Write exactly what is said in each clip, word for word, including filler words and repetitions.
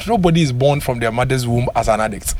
Nobody is born from their mother's womb as an addict.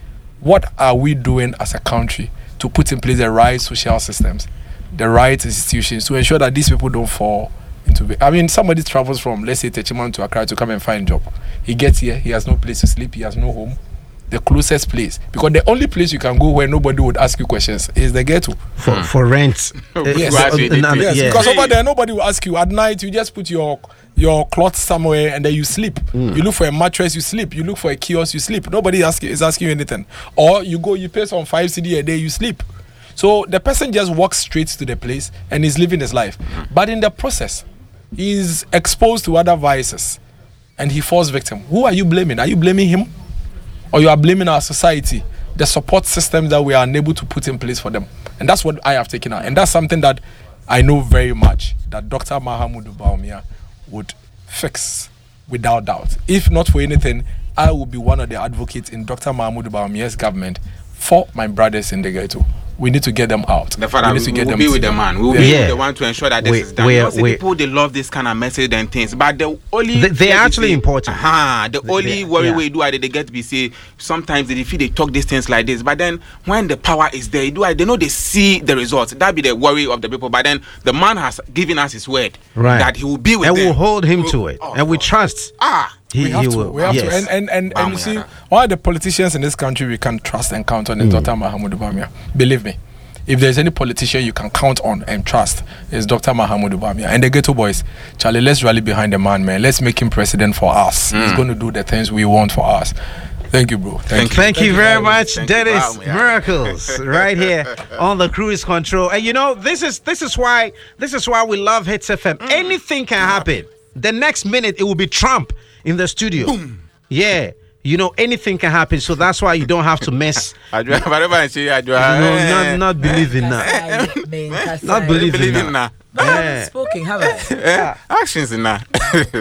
What are we doing as a country to put in place the right social systems, the right institutions to ensure that these people don't fall into it? I mean, somebody travels from, let's say, Techiman to Accra to come and find a job. He gets here, he has no place to sleep, he has no home. The closest place, because the only place you can go where nobody would ask you questions is the ghetto for mm. for rent. Yes, uh, yes. yes. Because over there nobody will ask you. At night you just put your your clothes somewhere and then you sleep. Mm. You look for a mattress, you sleep. You look for a kiosk, you sleep. Nobody ask, is asking you anything. Or you go, you pay some five C D a day, you sleep. So the person just walks straight to the place and is living his life. Mm. But in the process, he's exposed to other vices and he falls victim. Who are you blaming? Are you blaming him? Or you are blaming our society, the support systems that we are unable to put in place for them? And that's what I have taken out. And that's something that I know very much that Doctor Mahamudu Bawumia would fix without doubt. If not for anything, I will be one of the advocates in Doctor Mahamudu Bawumia's government for my brothers in the ghetto. We need to get them out. The father, we need to we get will them be with the man. We will yeah. be with the one to ensure that this we, is done. We're, we're, people, they love this kind of message and things. But the only... They, they're actually say, important. Uh-huh, the they, only worry yeah. we do, they get to be say, sometimes they feel they talk these things like this. But then, when the power is there, do they know they see the results. That be the worry of the people. But then, the man has given us his word. Right. That he will be with and them. And we'll hold him we'll, to it. Oh, and we oh. trust. Ah. He, we have he to. will. We have yes. to. And and and, and you see, one of the politicians in this country we can trust and count on is mm. Doctor Mahamudu Bawumia. Believe me. If there's any politician you can count on and trust, it's Doctor Mahamudu Bawumia. And the Ghetto Boys, Charlie, let's rally behind the man, man. Let's make him president for us. Mm. He's going to do the things we want for us. Thank you, bro. Thank, Thank you. Thank, Thank you very you. much, Thank Dennis you. Wow, Miracles, right here on the Cruise Control. And you know, this is this is why this is why we love Hits F M. Mm. Anything can happen. The next minute it will be Trump in the studio. Boom. Yeah. You know, anything can happen, so that's why you don't have to mess. I do whatever I say. I do. No, not not believing that. Not believing that. But I haven't spoken, have I? Actions in that.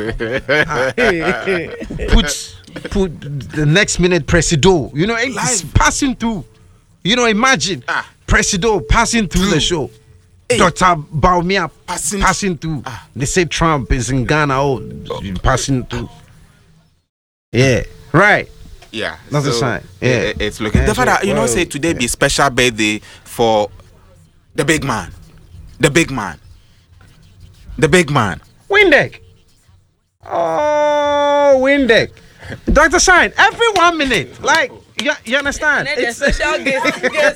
Put put the next minute Presido. You know, it's passing through. You know, imagine ah. Presido passing through True. the show. Hey. Doctor Bawumia passing, passing through. Ah. They say Trump is in Ghana. Oh, passing through. Yeah. Right. Yeah. That's so, a sign. Yeah. It, it's looking. The father, you know, say today yeah. be a special birthday for the big man. The big man. The big man. Windek. Oh, Windek. Doctor Shine, every one minute. Like, you, you understand? It's special guest. guest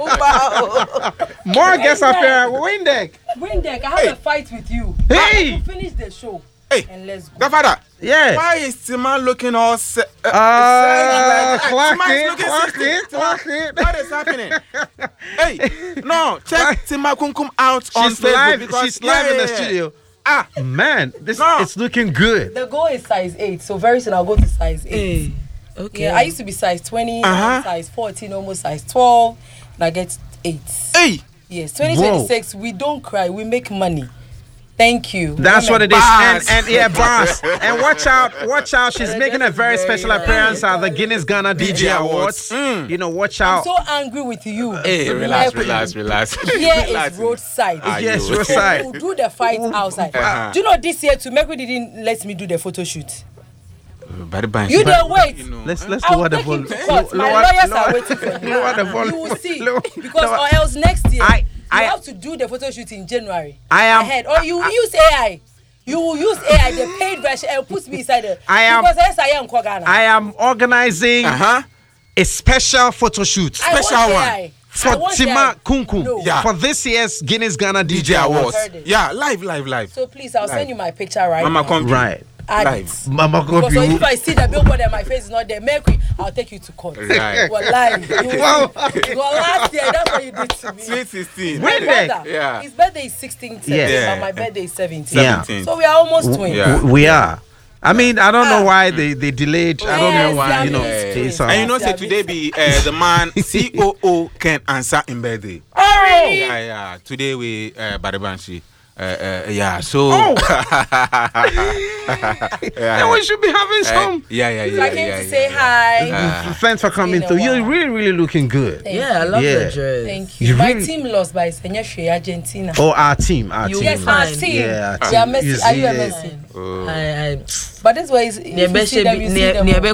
More guests up here. Windek. Windek, I have hey. a fight with you. Hey. Finish the show. Hey, and let's go. The father. Yeah. Why is Tima looking all se- uh, uh, like, clock it, clock it, clock it. What is happening? Hey, no, check Tima Kunkum out she's on Facebook live, because she's live yeah, in the yeah, studio. Ah, man, this no. it's looking good. The goal is size eight, so very soon I'll go to size eight. Hey. Okay. Yeah, I used to be size twenty, uh-huh. size fourteen, almost size twelve, and I get eight. Hey. Yes, twenty twenty-six. We don't cry, we make money. Thank you. That's Women. what it is. And, and yeah, boss. And watch out, watch out. She's making a very special appearance at the Guinness Ghana D J Awards. Mm. You know, watch out. I'm so angry with you. Hey, relax, relax, relax. Here is roadside. Ah, yes, roadside. We'll do the fight outside. Uh-huh. Do you know this year, to make me didn't let me do the photo shoot? Uh, you don't wait. You know. Let's let's I'll lower the take him volume. to court. My lawyers are waiting for you. Lower the volume. You will see. Lower, because lower. or else next year. I, You I, have to do the photo shoot in January. I am ahead, or you I, use A I. You will use A I, the paid version, and put me inside the. I am. Because yes, I am Kwagana. I am organizing uh-huh. a special photo shoot. I Special want one A I. For Tima Kunkum. No. Yeah. For this year's Guinness Ghana D J, D J Awards. Awards. Yeah, live, live, live. So please, I'll live. send you my picture right Mama now. come right. Add live. it. Mama Because so if I see the billboard and my face is not there, Mercury, I'll take you to court. Right. Well, live. You Wow. well, last year, that's what you did to me. Sweet sixteen. My Really? brother, Yeah. his birthday is sixteenth, Yeah. yeah. my birthday is seventeenth. Yeah. seventeen. So we are almost twins. Yeah. We are. I mean, I don't know Ah. why they, they delayed. I don't know Yes, why, yeah, you know. yes, they yes. saw- And you know, say today be uh, the man C O O can answer in birthday. Oh, really? Yeah, yeah. Today we uh, Baribanshi. Uh, uh, yeah. So. Oh. yeah. Then we should be having some. Uh, yeah, yeah, yeah. So I came yeah, to yeah, say yeah. hi. Uh, Thanks for coming It's through. been a You're while. really, really looking good. Thank Yeah, I you. love Yeah. the dress. Thank you. You My really- team lost by Senyashwe Argentina. Oh, our team. Our You team. Yes, fine. our team. Yeah, our They are team. Messi. You Are you a see it. Messi? oh. I, I, But this way is if you see them, you see them.